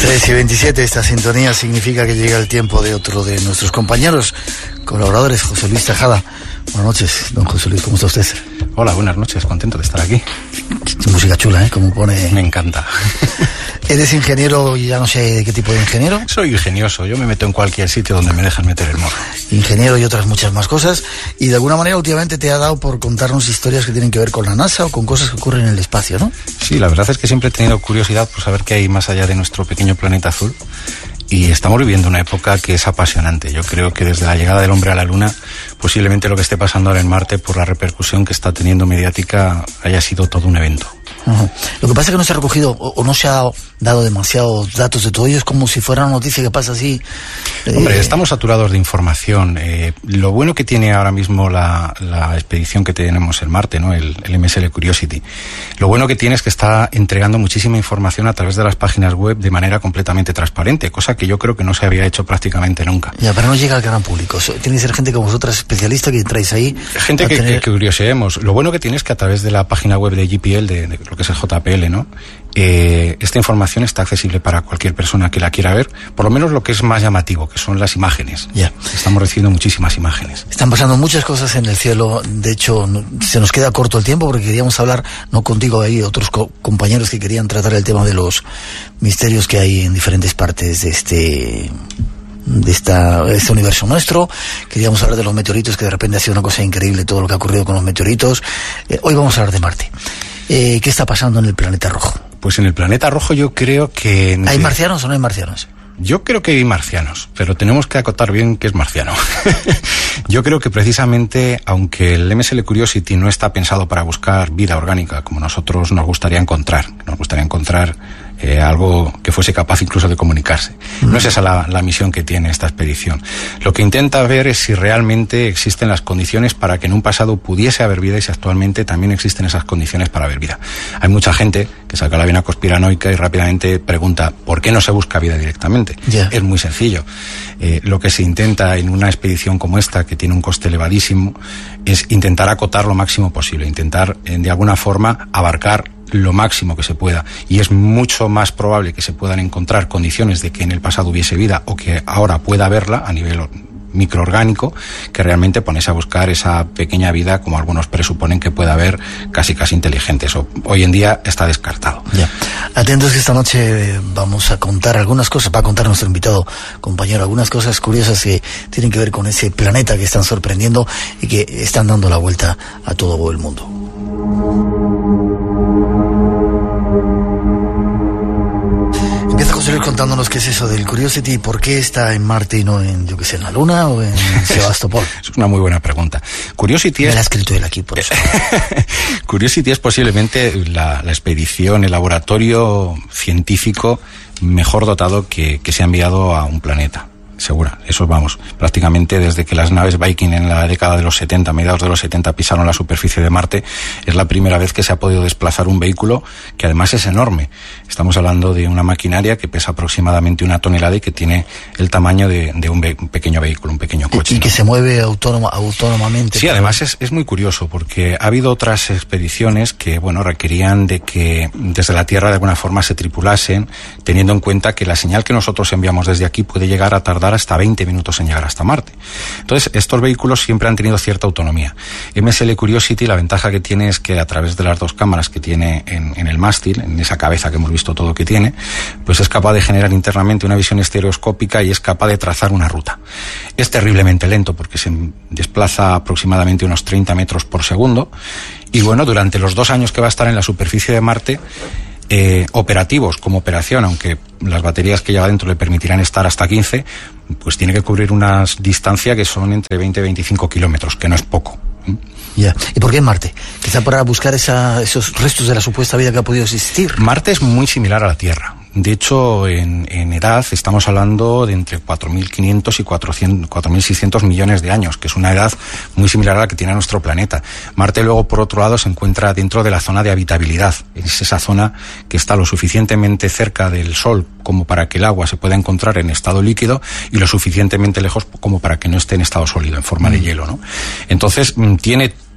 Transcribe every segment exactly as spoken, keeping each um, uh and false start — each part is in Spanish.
tres y veintisiete, esta sintonía significa que llega el tiempo de otro de nuestros compañeros, colaboradores, José Luis Tejada. Buenas noches, don José Luis, ¿cómo está usted? Hola, buenas noches, contento de estar aquí. Música chula, ¿eh? Como pone... Me encanta. ¿Eres ingeniero y ya no sé de qué tipo de ingeniero? Soy ingenioso, yo me meto en cualquier sitio donde me dejan meter el morro. Ingeniero y otras muchas más cosas, y de alguna manera últimamente te ha dado por contarnos historias que tienen que ver con la NASA o con cosas que ocurren en el espacio, ¿no? Sí, la verdad es que siempre he tenido curiosidad por saber qué hay más allá de nuestro pequeño planeta azul. Y estamos viviendo una época que es apasionante. Yo creo que desde la llegada del hombre a la Luna, posiblemente lo que esté pasando ahora en Marte, por la repercusión que está teniendo mediática, haya sido todo un evento. Uh-huh. Lo que pasa es que no se ha recogido o, o no se ha dado demasiados datos de todo ello. Es como si fuera una noticia que pasa así. Eh... Hombre, estamos saturados de información. Eh, lo bueno que tiene ahora mismo la, la expedición que tenemos en Marte, ¿no? el, el M S L Curiosity, lo bueno que tiene es que está entregando muchísima información a través de las páginas web de manera completamente transparente, cosa que yo creo que no se había hecho prácticamente nunca. Ya, pero no llega al gran público. Tiene que ser gente como vosotras, especialista, que entráis ahí. Gente que, tener... que, que curioseemos. Lo bueno que tiene es que a través de la página web de G P L, de, de lo que es el J P L, ¿no? Eh, esta información está accesible para cualquier persona que la quiera ver, por lo menos lo que es más llamativo, que son las imágenes. Ya. Estamos recibiendo muchísimas imágenes. Están pasando muchas cosas en el cielo. De hecho, no, se nos queda corto el tiempo porque queríamos hablar, no contigo, hay otros co- compañeros que querían tratar el tema de los misterios que hay en diferentes partes de este... de esta, este universo nuestro. Queríamos hablar de los meteoritos, que de repente ha sido una cosa increíble todo lo que ha ocurrido con los meteoritos. Eh, hoy vamos a hablar de Marte. Eh, ¿Qué está pasando en el planeta rojo? Pues en el planeta rojo yo creo que... ¿Hay marcianos o no hay marcianos? Yo creo que hay marcianos, pero tenemos que acotar bien qué es marciano. Yo creo que precisamente, aunque el M S L Curiosity no está pensado para buscar vida orgánica, como nosotros nos gustaría encontrar, nos gustaría encontrar eh, algo que fuese capaz incluso de comunicarse. Mm. No es esa la, la misión que tiene esta expedición. Lo que intenta ver es si realmente existen las condiciones para que en un pasado pudiese haber vida y si actualmente también existen esas condiciones para haber vida. Hay mucha gente que saca la vena conspiranoica y rápidamente pregunta ¿por qué no se busca vida directamente? Yeah. Es muy sencillo. Eh, lo que se intenta en una expedición como esta, que tiene un coste elevadísimo, es intentar acotar lo máximo posible, intentar eh, de alguna forma abarcar lo máximo que se pueda, y es mucho más probable que se puedan encontrar condiciones de que en el pasado hubiese vida o que ahora pueda haberla a nivel microorgánico, que realmente ponerse a buscar esa pequeña vida como algunos presuponen que pueda haber, casi casi inteligente. Eso hoy en día está descartado. Ya. Atentos que esta noche vamos a contar algunas cosas, va a contar nuestro invitado, compañero, algunas cosas curiosas que tienen que ver con ese planeta que están sorprendiendo y que están dando la vuelta a todo el mundo. Empieza José Luis contándonos qué es eso del Curiosity y por qué está en Marte y no en, yo qué sé, en la Luna o en Sebastopol. Es una muy buena pregunta. Curiosity Me es... la ha escrito él aquí, por eso. Curiosity es posiblemente la, la expedición, el laboratorio científico mejor dotado que, que se ha enviado a un planeta. Segura, eso vamos, prácticamente desde que las naves Viking en la década de los setenta, mediados de los setenta, pisaron la superficie de Marte, es la primera vez que se ha podido desplazar un vehículo que además es enorme. Estamos hablando de una maquinaria que pesa aproximadamente una tonelada y que tiene el tamaño de, de un, ve- un pequeño vehículo, un pequeño coche. Y, y que ¿no? se mueve autónoma, autónomamente. Sí, además es, es muy curioso porque ha habido otras expediciones que, bueno, requerían de que desde la Tierra de alguna forma se tripulasen, teniendo en cuenta que la señal que nosotros enviamos desde aquí puede llegar a tardar hasta veinte minutos en llegar hasta Marte. Entonces, estos vehículos siempre han tenido cierta autonomía. M S L Curiosity, la ventaja que tiene es que a través de las dos cámaras que tiene en, en el mástil, en esa cabeza que hemos visto todo que tiene, pues es capaz de generar internamente una visión estereoscópica y es capaz de trazar una ruta. Es terriblemente lento porque se desplaza aproximadamente unos treinta metros por segundo y bueno, durante los dos años que va a estar en la superficie de Marte, Eh, operativos como operación, aunque las baterías que lleva dentro le permitirán estar hasta quince, pues tiene que cubrir una distancia que son entre veinte y veinticinco kilómetros, que no es poco. Ya. ¿Y por qué en Marte? Quizá para buscar esa, esos restos de la supuesta vida que ha podido existir. Marte es muy similar a la Tierra. De hecho, en, en edad estamos hablando de entre cuatro mil quinientos y cuatro mil seiscientos millones de años, que es una edad muy similar a la que tiene nuestro planeta. Marte luego, por otro lado, se encuentra dentro de la zona de habitabilidad. Es esa zona que está lo suficientemente cerca del Sol como para que el agua se pueda encontrar en estado líquido y lo suficientemente lejos como para que no esté en estado sólido, en forma mm. de hielo, ¿no? Entonces, tiene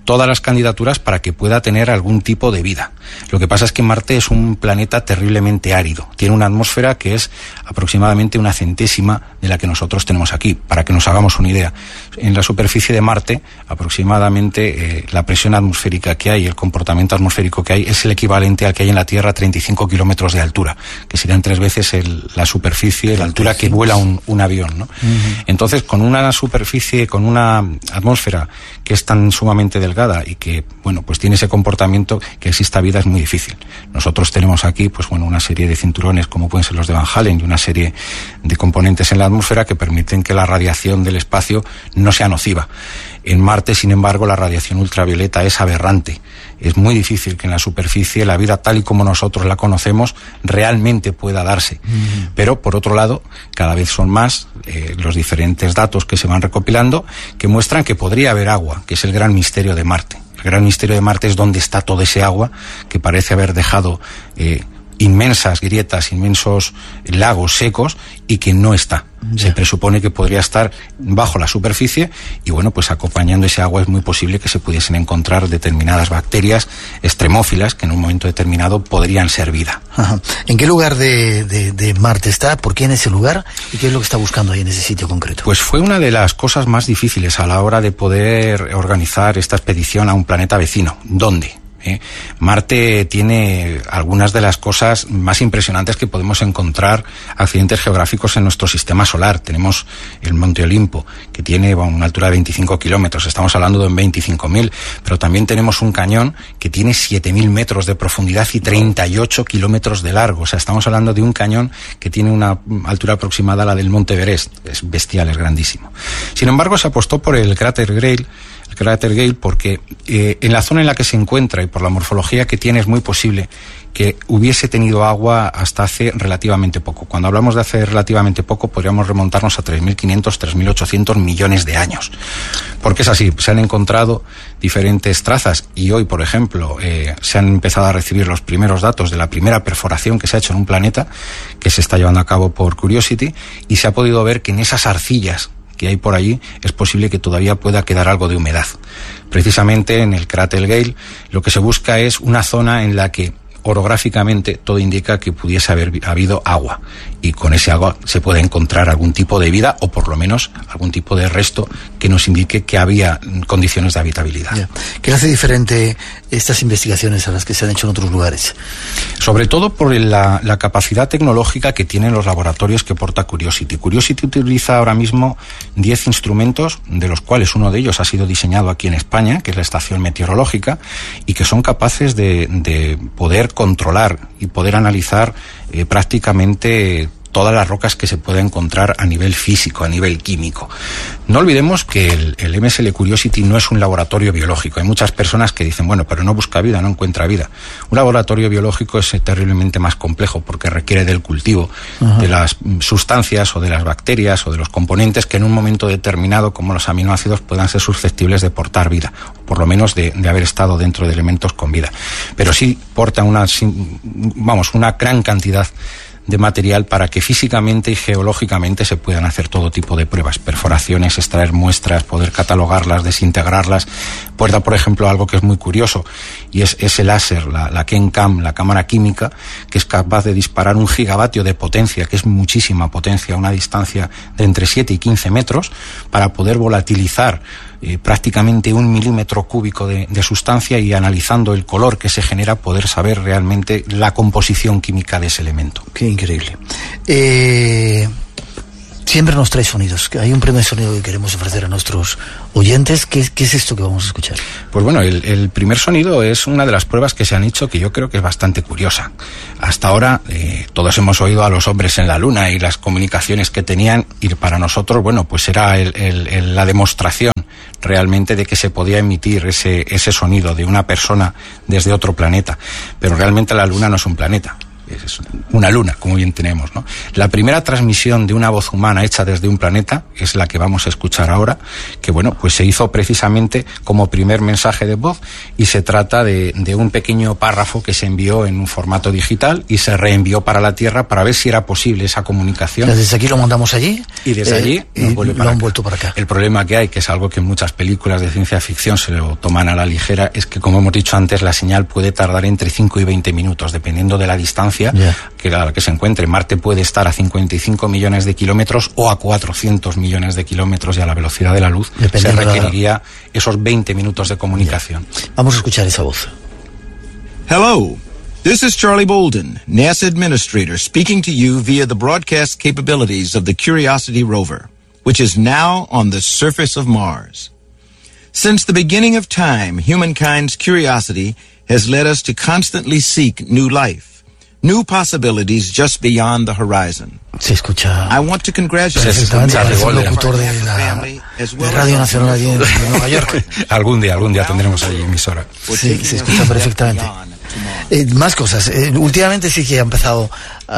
todas las candidaturas para que pueda tener algún tipo de vida. Lo que pasa es que Marte es un planeta terriblemente árido. Tiene una atmósfera que es aproximadamente una centésima de la que nosotros tenemos aquí, para que nos hagamos una idea. En la superficie de Marte, aproximadamente eh, la presión atmosférica que hay, el comportamiento atmosférico que hay, es el equivalente al que hay en la Tierra a treinta y cinco kilómetros de altura, que serían tres veces el, la superficie, la altura que vuela un, un avión, ¿no? Uh-huh. Entonces, con una superficie, con una atmósfera que es tan sumamente delgada y que, bueno, pues tiene ese comportamiento, que exista vida es muy difícil. Nosotros tenemos aquí, pues bueno, una serie de cinturones como pueden ser los de Van Allen y una serie de componentes en la atmósfera que permiten que la radiación del espacio no sea nociva. En Marte, sin embargo, la radiación ultravioleta es aberrante. Es muy difícil que en la superficie la vida tal y como nosotros la conocemos realmente pueda darse. Mm. Pero, por otro lado, cada vez son más eh, los diferentes datos que se van recopilando que muestran que podría haber agua, que es el gran misterio de Marte. El gran misterio de Marte es dónde está todo ese agua que parece haber dejado eh, inmensas grietas, inmensos lagos secos y que no está. Ya. Se presupone que podría estar bajo la superficie y bueno, pues acompañando ese agua es muy posible que se pudiesen encontrar determinadas bacterias extremófilas que en un momento determinado podrían ser vida. Ajá. ¿En qué lugar de, de, de Marte está? ¿Por qué en ese lugar? ¿Y qué es lo que está buscando ahí en ese sitio concreto? Pues fue una de las cosas más difíciles a la hora de poder organizar esta expedición a un planeta vecino. ¿Dónde? ¿Eh? Marte tiene algunas de las cosas más impresionantes que podemos encontrar accidentes geográficos en nuestro sistema solar. Tenemos el Monte Olimpo, que tiene bueno, una altura de veinticinco kilómetros, estamos hablando de veinticinco mil, pero también tenemos un cañón que tiene siete mil metros de profundidad y treinta y ocho kilómetros de largo. O sea, estamos hablando de un cañón que tiene una altura aproximada a la del Monte Everest. Es bestial, es grandísimo. Sin embargo, se apostó por el cráter Gale, el cráter Gale, porque eh, en la zona en la que se encuentra y por la morfología que tiene es muy posible que hubiese tenido agua hasta hace relativamente poco. Cuando hablamos de hace relativamente poco, podríamos remontarnos a tres mil quinientos, tres mil ochocientos millones de años. Porque es así, se han encontrado diferentes trazas y hoy, por ejemplo, eh, se han empezado a recibir los primeros datos de la primera perforación que se ha hecho en un planeta, que se está llevando a cabo por Curiosity, y se ha podido ver que en esas arcillas que hay por allí es posible que todavía pueda quedar algo de humedad. Precisamente en el cráter Gale lo que se busca es una zona en la que orográficamente todo indica que pudiese haber habido agua y con ese agua se puede encontrar algún tipo de vida o por lo menos algún tipo de resto que nos indique que había condiciones de habitabilidad. Yeah. ¿Qué hace diferente estas investigaciones a las que se han hecho en otros lugares? Sobre todo por la, la capacidad tecnológica que tienen los laboratorios que porta Curiosity. Curiosity utiliza ahora mismo diez instrumentos, de los cuales uno de ellos ha sido diseñado aquí en España, que es la estación meteorológica, y que son capaces de, de poder controlar y poder analizar eh, prácticamente todas las rocas que se puede encontrar a nivel físico, a nivel químico. No olvidemos que el, el M S L Curiosity no es un laboratorio biológico. Hay muchas personas que dicen, bueno, pero no busca vida, no encuentra vida. Un laboratorio biológico es terriblemente más complejo porque requiere del cultivo Ajá. de las sustancias o de las bacterias o de los componentes que en un momento determinado, como los aminoácidos, puedan ser susceptibles de portar vida, o por lo menos de, de haber estado dentro de elementos con vida. Pero sí porta una, vamos, una gran cantidad de material para que físicamente y geológicamente se puedan hacer todo tipo de pruebas, perforaciones, extraer muestras, poder catalogarlas, desintegrarlas. Puerta, por ejemplo, algo que es muy curioso, y es ese láser, la, la KenCam, la cámara química, que es capaz de disparar un gigavatio de potencia, que es muchísima potencia, a una distancia de entre siete y quince metros, para poder volatilizar Eh, prácticamente un milímetro cúbico de, de sustancia y analizando el color que se genera poder saber realmente la composición química de ese elemento. Qué increíble. Eh, siempre nos trae sonidos. Hay un primer sonido que queremos ofrecer a nuestros oyentes. ¿Qué, qué es esto que vamos a escuchar? Pues bueno, el, el primer sonido es una de las pruebas que se han hecho que yo creo que es bastante curiosa. Hasta ahora eh, todos hemos oído a los hombres en la luna y las comunicaciones que tenían, y para nosotros, bueno, pues era el, el, el, la demostración realmente de que se podía emitir ese, ese sonido de una persona desde otro planeta. Pero realmente la Luna no es un planeta. es una luna, como bien tenemos, ¿no? La primera transmisión de una voz humana hecha desde un planeta es la que vamos a escuchar ahora, que bueno, pues se hizo precisamente como primer mensaje de voz, y se trata de, de un pequeño párrafo que se envió en un formato digital y se reenvió para la Tierra para ver si era posible esa comunicación. Desde aquí lo mandamos allí y desde eh, allí y vuelve para lo han vuelto para acá. El problema que hay, que es algo que en muchas películas de ciencia ficción se lo toman a la ligera, es que, como hemos dicho antes, la señal puede tardar entre cinco y veinte minutos, dependiendo de la distancia yeah. que a la que se encuentre. Marte puede estar a cincuenta y cinco millones de kilómetros o a cuatrocientos millones de kilómetros, y a la velocidad de la luz se requeriría la... esos veinte minutos de comunicación. Yeah. Vamos a escuchar esa voz. Hello, this is Charlie Bolden, NASA Administrator, speaking to you via the broadcast capabilities of the Curiosity rover, which is now on the surface of Mars. Since the beginning of time, humankind's curiosity has led us to constantly seek new life, new possibilities just beyond the horizon. Se escucha. I want to congratulate el locutor de la de Radio Nacional allí en Nueva York. Algún día, algún día tendremos allí emisora. Sí, se escucha perfectamente. Eh, más cosas. Eh, últimamente sí que ha empezado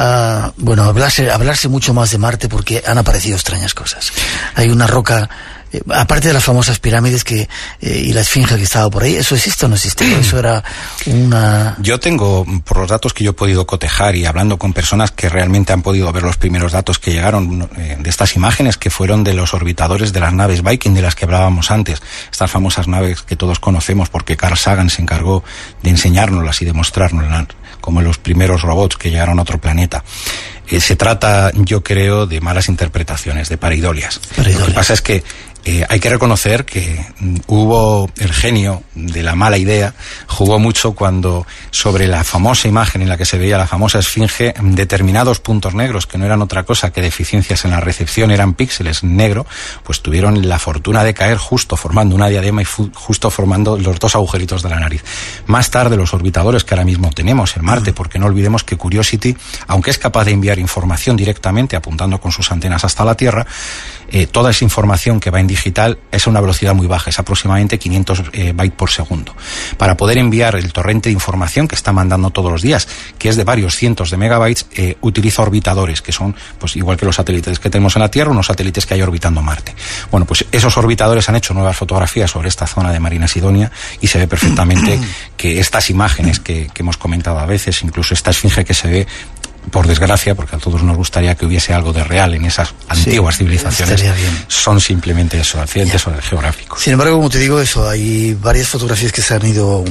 a, bueno, a hablarse, a hablarse mucho más de Marte, porque han aparecido extrañas cosas. Hay una roca, eh, aparte de las famosas pirámides que eh, y la esfinge que estaba por ahí, ¿eso existe o no existe? Eso era una... Yo tengo, por los datos que yo he podido cotejar y hablando con personas que realmente han podido ver los primeros datos que llegaron eh, de estas imágenes, que fueron de los orbitadores de las naves Viking de las que hablábamos antes, estas famosas naves que todos conocemos porque Carl Sagan se encargó de enseñárnoslas y de mostrárnoslas como los primeros robots que llegaron a otro planeta. Eh, se trata, yo creo, de malas interpretaciones, de pareidolias. Pareidolia. Lo que pasa es que Eh, hay que reconocer que mm, hubo el genio de la mala idea, jugó mucho cuando sobre la famosa imagen en la que se veía la famosa esfinge, determinados puntos negros, que no eran otra cosa que deficiencias en la recepción, eran píxeles negro, pues tuvieron la fortuna de caer justo formando una diadema y fu- justo formando los dos agujeritos de la nariz. Más tarde los orbitadores que ahora mismo tenemos en Marte, porque no olvidemos que Curiosity, aunque es capaz de enviar información directamente apuntando con sus antenas hasta la Tierra, eh, toda esa información que va en digital es a una velocidad muy baja, es aproximadamente quinientos eh, bytes por segundo. Para poder enviar el torrente de información que está mandando todos los días, que es de varios cientos de megabytes, eh, utiliza orbitadores, que son, pues igual que los satélites que tenemos en la Tierra, unos satélites que hay orbitando Marte. Bueno, pues esos orbitadores han hecho nuevas fotografías sobre esta zona de Marina Sidonia y se ve perfectamente que estas imágenes que, que hemos comentado a veces, incluso esta esfinge que se ve, por desgracia, porque a todos nos gustaría que hubiese algo de real en esas antiguas sí, civilizaciones, son simplemente eso, accidentes yeah. geográficos. Sin embargo, como te digo, eso, hay varias fotografías que se han ido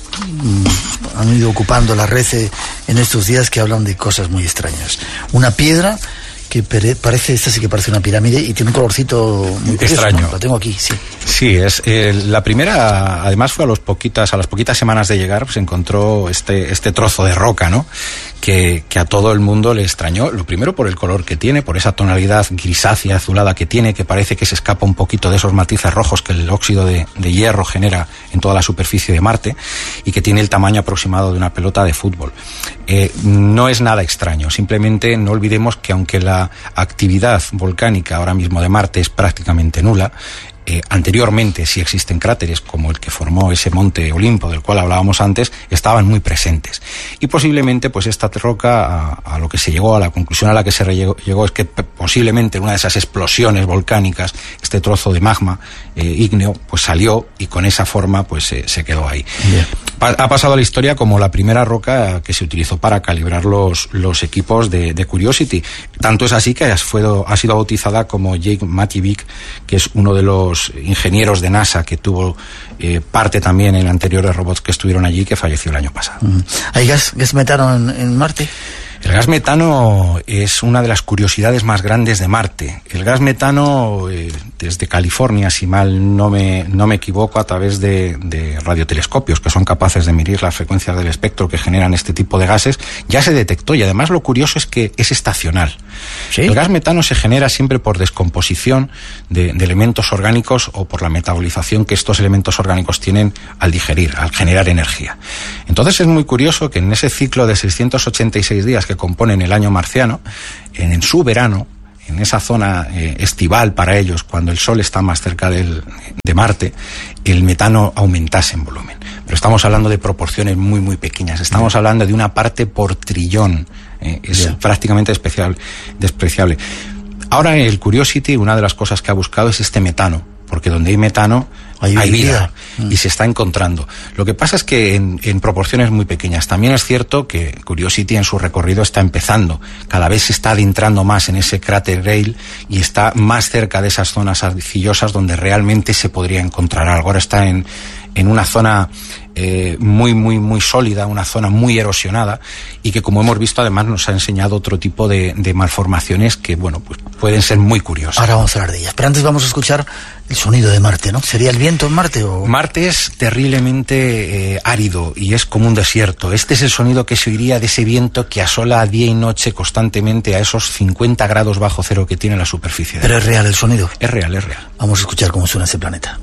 mm, han ido ocupando la red en estos días que hablan de cosas muy extrañas. Una piedra que parece, esta sí que parece una pirámide y tiene un colorcito muy curioso, extraño. ¿no? Lo tengo aquí, sí. Sí, es eh, la primera, además fue a los poquitas, a las poquitas semanas de llegar, pues encontró este, este trozo de roca, ¿no? Que, que a todo el mundo le extrañó, lo primero por el color que tiene, por esa tonalidad grisácea, azulada que tiene, que parece que se escapa un poquito de esos matices rojos que el óxido de, de hierro genera en toda la superficie de Marte, y que tiene el tamaño aproximado de una pelota de fútbol. Eh, no es nada extraño, simplemente no olvidemos que aunque la actividad volcánica ahora mismo de Marte es prácticamente nula, Eh, anteriormente sí existen cráteres como el que formó ese monte Olimpo del cual hablábamos antes, estaban muy presentes, y posiblemente pues esta roca a, a lo que se llegó, a la conclusión a la que se llegó, llegó es que posiblemente en una de esas explosiones volcánicas este trozo de magma eh, ígneo pues salió y con esa forma pues eh, se quedó ahí. Yeah. Pa- ha pasado a la historia como la primera roca que se utilizó para calibrar los, los equipos de, de Curiosity, tanto es así que ha, fue, ha sido bautizada como Jake Matijvik, que es uno de los ingenieros de NASA que tuvo eh, parte también en anteriores robots que estuvieron allí, que falleció el año pasado. Mm. ¿Hay gas, gas metano en, en Marte? El gas metano es una de las curiosidades más grandes de Marte. El gas metano, eh, desde California, si mal no me, no me equivoco, a través de, de radiotelescopios que son capaces de medir las frecuencias del espectro que generan este tipo de gases, ya se detectó, y además lo curioso es que es estacional. ¿Sí? El gas metano se genera siempre por descomposición de, de elementos orgánicos o por la metabolización que estos elementos orgánicos tienen al digerir, al generar energía. Entonces es muy curioso que en ese ciclo de seiscientos ochenta y seis días que componen el año marciano, en, en su verano, en esa zona eh, estival para ellos, cuando el Sol está más cerca del, de Marte, el metano aumentase en volumen. Pero estamos hablando de proporciones muy, muy pequeñas. Estamos yeah. hablando de una parte por trillón. Eh, es yeah. prácticamente despreciable, despreciable. Ahora el Curiosity, una de las cosas que ha buscado es este metano, porque donde hay metano hay, hay vida, vida. Mm. Y se está encontrando. Lo que pasa es que en, en proporciones muy pequeñas. También es cierto que Curiosity en su recorrido está empezando. Cada vez se está adentrando más en ese cráter Rale y está más cerca de esas zonas arcillosas donde realmente se podría encontrar algo. Ahora está en, en una zona eh, muy, muy, muy sólida, una zona muy erosionada y que, como hemos visto, además nos ha enseñado otro tipo de, de malformaciones que, bueno, pues pueden ser muy curiosas. Ahora vamos a hablar de ellas. Pero antes vamos a escuchar el sonido de Marte, ¿no? ¿Sería el viento en Marte o...? Marte es terriblemente eh, árido y es como un desierto. Este es el sonido que se oiría de ese viento que asola día y noche constantemente a esos cincuenta grados bajo cero que tiene la superficie. Pero es real el sonido. Es real, es real. Vamos a escuchar cómo suena ese planeta.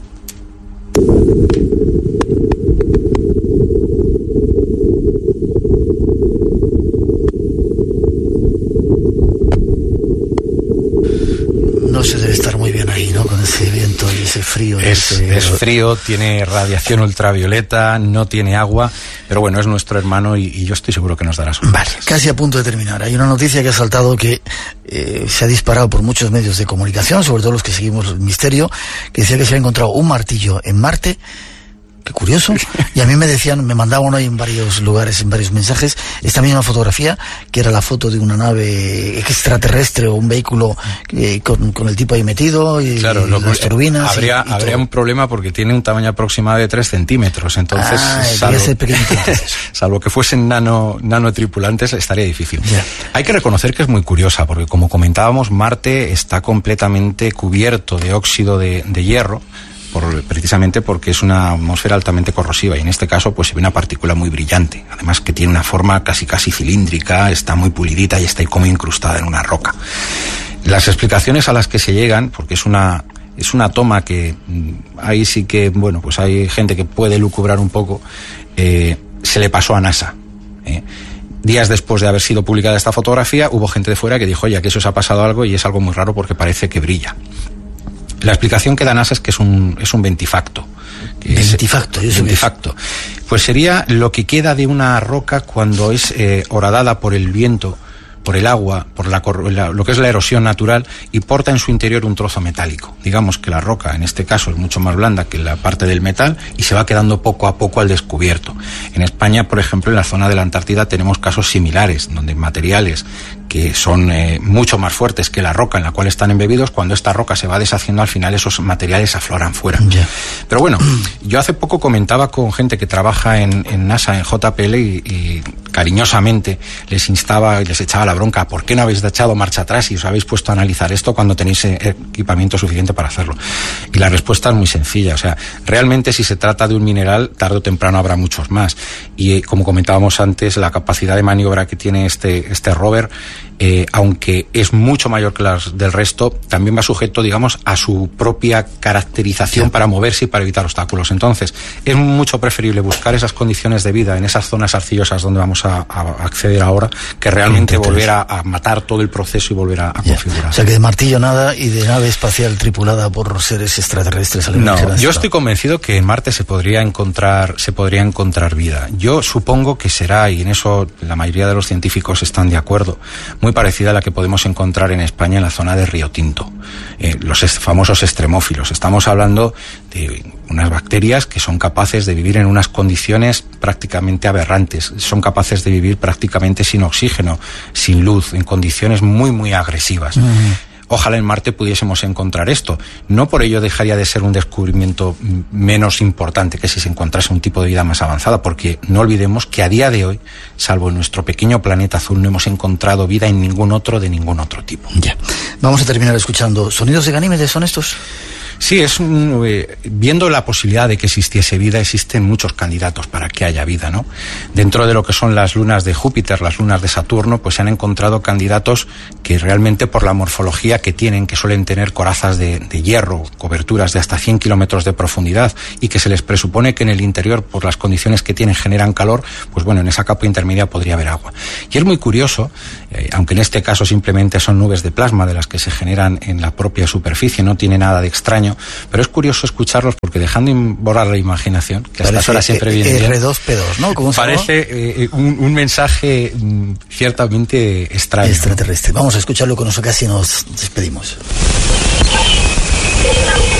No se debe estar muy bien ahí, ¿no? Con ese viento y ese frío. Es, ese... es frío, tiene radiación ultravioleta, no tiene agua, pero bueno, es nuestro hermano y, y yo estoy seguro que nos dará sorpresas. Vale, casi a punto de terminar. Hay una noticia que ha saltado que eh, se ha disparado por muchos medios de comunicación, sobre todo los que seguimos el misterio, que decía que se había encontrado un martillo en Marte. Qué curioso. Y a mí me decían, me mandaban hoy en varios lugares, en varios mensajes, esta misma fotografía, que era la foto de una nave extraterrestre o un vehículo eh, con, con el tipo ahí metido y, claro, y lo, las turbinas. Habría, y, y habría un problema porque tiene un tamaño aproximado de tres centímetros. Entonces, ah, salvo, ser salvo que fuesen nano, nanotripulantes, estaría difícil. Yeah. Hay que reconocer que es muy curiosa, porque como comentábamos, Marte está completamente cubierto de óxido de, de hierro. Por, precisamente porque es una atmósfera altamente corrosiva y en este caso pues se ve una partícula muy brillante, además que tiene una forma casi casi cilíndrica, está muy pulidita y está ahí como incrustada en una roca. Las explicaciones a las que se llegan, porque es una es una toma que ahí sí que, bueno, pues hay gente que puede lucubrar un poco, eh, se le pasó a NASA. Eh. Días después de haber sido publicada esta fotografía, hubo gente de fuera que dijo, oye, que eso se ha pasado algo y es algo muy raro porque parece que brilla. La explicación que da NASA es que es un, es un ventifacto. Que ventifacto, es, ventifacto. Pues sería lo que queda de una roca cuando es eh, horadada por el viento, por el agua, por la, la, lo que es la erosión natural y porta en su interior un trozo metálico. Digamos que la roca, en este caso, es mucho más blanda que la parte del metal y se va quedando poco a poco al descubierto. En España, por ejemplo, en la zona de la Antártida tenemos casos similares, donde materiales que son eh, mucho más fuertes que la roca en la cual están embebidos, cuando esta roca se va deshaciendo, al final esos materiales afloran fuera. Yeah. Pero bueno, yo hace poco comentaba con gente que trabaja en, en NASA, en J P L, y, y cariñosamente les instaba y les echaba la bronca, ¿por qué no habéis echado marcha atrás y os habéis puesto a analizar esto cuando tenéis equipamiento suficiente para hacerlo? Y la respuesta es muy sencilla, o sea, realmente si se trata de un mineral, tarde o temprano habrá muchos más. Y como comentábamos antes, la capacidad de maniobra que tiene este, este rover, Eh, aunque es mucho mayor que las del resto, también va sujeto, digamos, a su propia caracterización, sí, para moverse y para evitar obstáculos. Entonces, es mucho preferible buscar esas condiciones de vida en esas zonas arcillosas donde vamos a, a acceder ahora, que realmente volver a, a matar todo el proceso y volver a, a configurar. O sea, que de martillo nada y de nave espacial tripulada por seres extraterrestres. No, yo estoy convencido que en Marte se podría encontrar, se podría encontrar vida. Yo supongo que será, y en eso la mayoría de los científicos están de acuerdo, muy parecida a la que podemos encontrar en España en la zona de Río Tinto, eh, los est- famosos extremófilos. Estamos hablando de unas bacterias que son capaces de vivir en unas condiciones prácticamente aberrantes, son capaces de vivir prácticamente sin oxígeno, sin luz, en condiciones muy, muy agresivas. Uh-huh. Ojalá en Marte pudiésemos encontrar esto. No por ello dejaría de ser un descubrimiento menos importante que si se encontrase un tipo de vida más avanzada, porque no olvidemos que a día de hoy, salvo en nuestro pequeño planeta azul, no hemos encontrado vida en ningún otro de ningún otro tipo. Ya. Vamos a terminar escuchando. ¿Sonidos de Ganímedes son estos? Sí, es un, eh, viendo la posibilidad de que existiese vida, existen muchos candidatos para que haya vida, ¿no? Dentro de lo que son las lunas de Júpiter, las lunas de Saturno, pues se han encontrado candidatos que realmente por la morfología que tienen, que suelen tener corazas de, de hierro, coberturas de hasta cien kilómetros de profundidad, y que se les presupone que en el interior, por las condiciones que tienen, generan calor, pues bueno, en esa capa intermedia podría haber agua. Y es muy curioso, eh, aunque en este caso simplemente son nubes de plasma de las que se generan en la propia superficie, no tiene nada de extraño, pero es curioso escucharlos porque dejando volar la imaginación, que a estas horas siempre viene bien, erre dos pe dos, ¿no? ¿Cómo se parece eh, un, un mensaje mm, ciertamente extraño. Extraterrestre. Vamos a escucharlo con eso, casi nos despedimos.